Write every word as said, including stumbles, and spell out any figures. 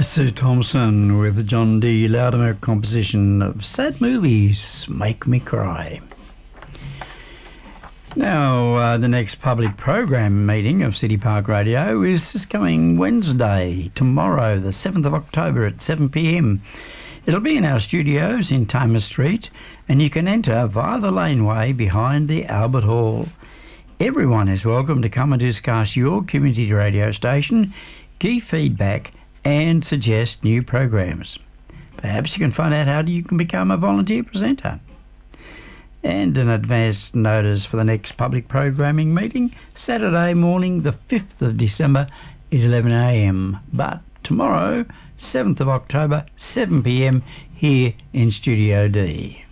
Sue Thompson with the John D. Latimer composition of Sad Movies Make Me Cry. Now, uh, the next public program meeting of City Park Radio is this coming Wednesday, tomorrow, the seventh of October at seven p m. It'll be in our studios in Tamer Street, and you can enter via the laneway behind the Albert Hall. Everyone is welcome to come and discuss your community radio station, give feedback and suggest new programs. Perhaps you can find out how you can become a volunteer presenter. And an advance notice for the next public programming meeting, Saturday morning the fifth of December at eleven a m. But tomorrow, seventh of October, seven p m here in Studio D.